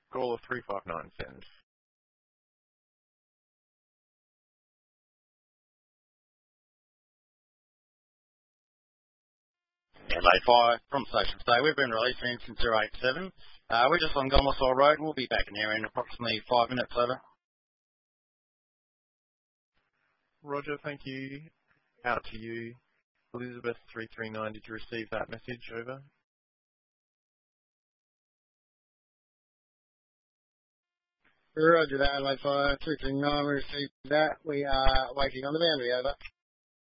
Call of 359 send. Yeah, late fire from station stay. We've been released from engine 087. We're just on Gomersall Road. We'll be back in there in approximately 5 minutes, over. Roger, thank you. Out to you. Elizabeth 339, did you receive that message? Over. Roger that, late fire 239, we received that. We are waiting on the boundary, over.